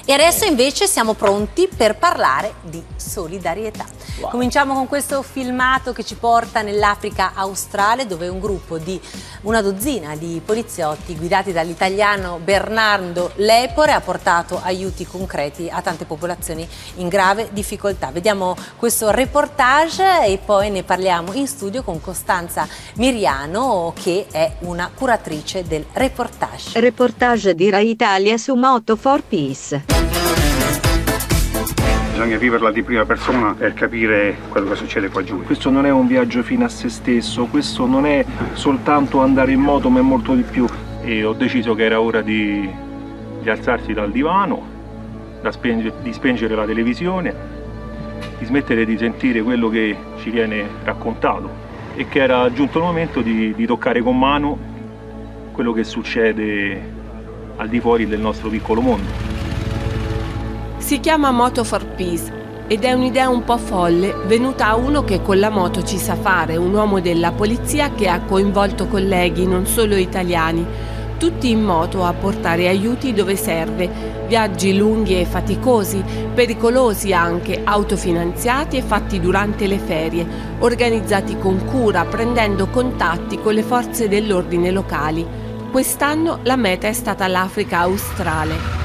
E adesso invece siamo pronti per parlare di solidarietà. Wow. Cominciamo con questo filmato che ci porta nell'Africa australe, dove un gruppo di una dozzina di poliziotti guidati dall'italiano Bernardo Lepore ha portato aiuti concreti a tante popolazioni in grave difficoltà. Vediamo questo reportage e poi ne parliamo in studio con Costanza Miriano, che è una curatrice del reportage. Reportage di Rai Italia su Moto for Peace. Bisogna viverla di prima persona per capire quello che succede qua giù. Questo non è un viaggio fine a se stesso, questo non è soltanto andare in moto, ma è molto di più. E ho deciso che era ora di alzarsi dal divano, di spengere la televisione, di smettere di sentire quello che ci viene raccontato e che era giunto il momento di toccare con mano quello che succede al di fuori del nostro piccolo mondo. Si chiama Moto for Peace ed è un'idea un po' folle venuta a uno che con la moto ci sa fare, un uomo della polizia che ha coinvolto colleghi non solo italiani, tutti in moto a portare aiuti dove serve, viaggi lunghi e faticosi, pericolosi anche, autofinanziati e fatti durante le ferie, organizzati con cura, prendendo contatti con le forze dell'ordine locali. Quest'anno la meta è stata l'Africa australe.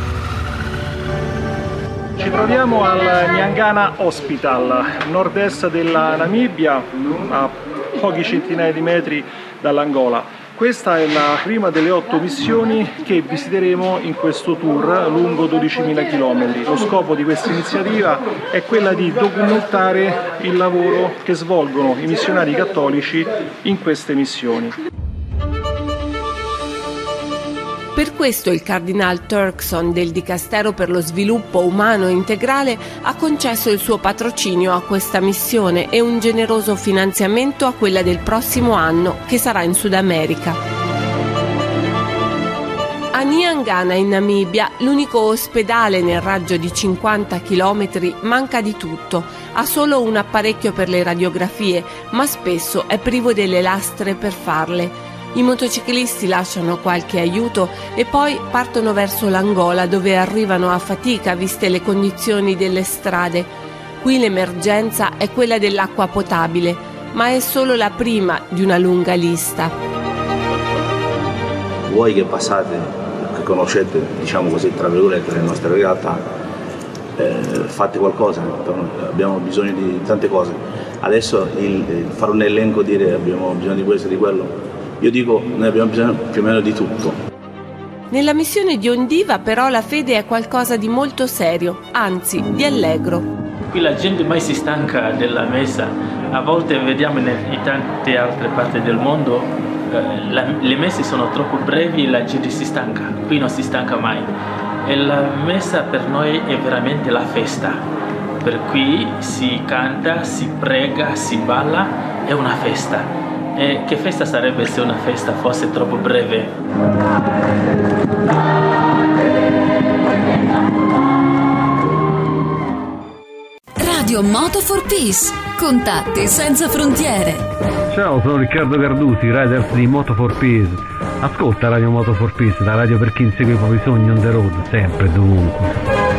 Ci troviamo al Nyangana Hospital, nord-est della Namibia, a pochi centinaia di metri dall'Angola. Questa è la prima delle 8 missioni che visiteremo in questo tour lungo 12.000 km. Lo scopo di questa iniziativa è quella di documentare il lavoro che svolgono i missionari cattolici in queste missioni. Per questo il Cardinal Turkson del Dicastero per lo Sviluppo Umano Integrale ha concesso il suo patrocinio a questa missione e un generoso finanziamento a quella del prossimo anno, che sarà in Sud America. A Nyangana in Namibia, l'unico ospedale nel raggio di 50 km manca di tutto, ha solo un apparecchio per le radiografie, ma spesso è privo delle lastre per farle. I motociclisti lasciano qualche aiuto e poi partono verso l'Angola, dove arrivano a fatica viste le condizioni delle strade. Qui l'emergenza è quella dell'acqua potabile, ma è solo la prima di una lunga lista. Voi che passate, che conoscete, diciamo così, tra virgolette, le nostre realtà, fate qualcosa, abbiamo bisogno di tante cose. Adesso fare un elenco, dire abbiamo bisogno di questo e di quello, io dico, noi abbiamo bisogno più o meno di tutto. Nella missione di Ondiva però la fede è qualcosa di molto serio, anzi di allegro. Qui la gente mai si stanca della messa, a volte vediamo in tante altre parti del mondo le messe sono troppo brevi e la gente si stanca, qui non si stanca mai. E la messa per noi è veramente la festa, per cui si canta, si prega, si balla, è una festa. E che festa sarebbe se una festa fosse troppo breve? Radio Moto for Peace. Contatti senza frontiere. Ciao, sono Riccardo Cardusi, riders di Moto for Peace. Ascolta Radio Moto for Peace, la radio per chi insegue i propri sogni on the road, sempre e dovunque.